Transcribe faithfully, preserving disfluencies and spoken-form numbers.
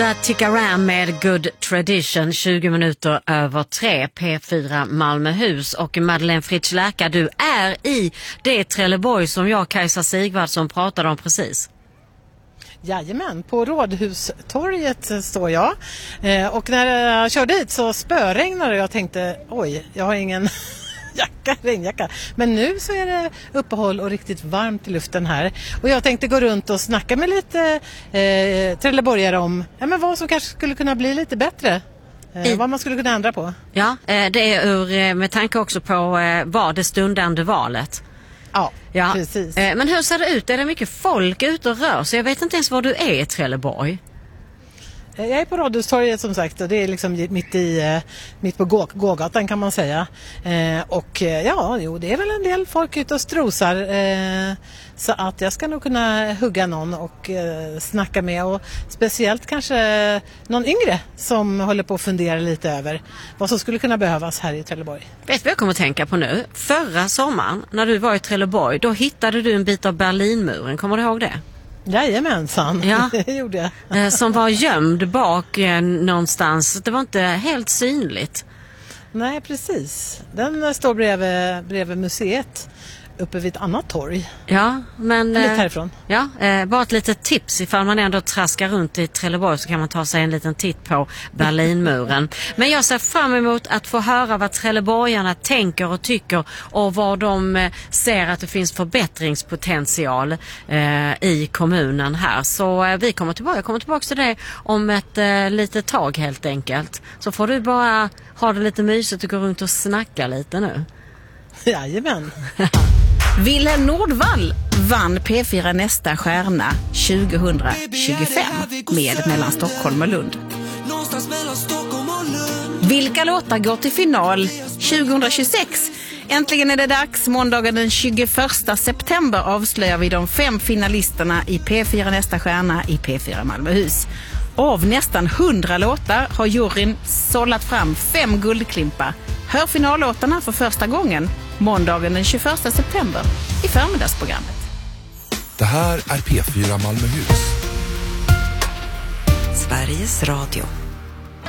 Ticka Ram med Good Tradition, tjugo minuter över tre, P fyra Malmöhus. Och Madeleine Fritz Läka, du är i det Trelleborg som jag, Kajsa Sigvardsson, pratade om precis. Jajamän, på Rådhustorget står jag. Eh, och när jag körde hit så spöregnade jag och tänkte, oj, jag har ingen jacka, regnjacka. Men nu så är det uppehåll och riktigt varmt i luften här. Och jag tänkte gå runt och snacka med lite eh, trelleborgare om ja, men vad som kanske skulle kunna bli lite bättre. Eh, I... Vad man skulle kunna ändra på. Ja, eh, det är ur, med tanke också på eh, vad det stundande valet. Ja, ja, precis. Eh, men hur ser det ut? Är det mycket folk ute och rör sig? Jag vet inte ens var du är i Trelleborg. Jag är på Rådhustorget som sagt och det är liksom mitt, i, mitt på gå, gågatan kan man säga. Eh, och ja, jo, det är väl en del folk ute och strosar. Eh, så att jag ska nog kunna hugga någon och eh, snacka med. Och speciellt kanske någon yngre som håller på att fundera lite över vad som skulle kunna behövas här i Trelleborg. Vet du vad jag kommer att tänka på nu? Förra sommaren när du var i Trelleborg, då hittade du en bit av Berlinmuren. Kommer du ihåg det? Jajamensan, ja. Det gjorde jag. Som var gömd bak eh, någonstans. Det var inte helt synligt. Nej, precis. Den står bredvid, bredvid museet uppe vid ett annat torg. Ja, men... Lite härifrån. Ja, eh, bara ett litet tips. Ifall man ändå traskar runt i Trelleborg så kan man ta sig en liten titt på Berlinmuren. Men jag ser fram emot att få höra vad trelleborgarna tänker och tycker och vad de eh, ser att det finns förbättringspotential eh, i kommunen här. Så eh, vi kommer tillbaka, jag kommer tillbaka till det om ett eh, litet tag helt enkelt. Så får du bara ha det lite mysigt och gå runt och snacka lite nu. Jajamän. Wilhelm Nordvall vann P fyra Nästa stjärna tjugohundratjugofem med Mellan Stockholm och Lund. Vilka låtar går till final tjugohundratjugosex? Äntligen är det dags. Måndagen den tjugoförsta september avslöjar vi de fem finalisterna i P fyra Nästa stjärna i P fyra Malmöhus. Av nästan hundra låtar har juryn sållat fram fem guldklimpar. Hör finallåtarna för första gången måndagen den tjugoförsta september i förmiddagsprogrammet. Det här är P fyra Malmöhus. Sveriges Radio.